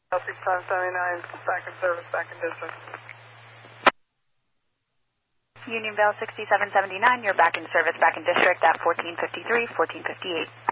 6779, back in service, back in district. Union Vale 6779, you're back in service, back in district at 1453, 1458.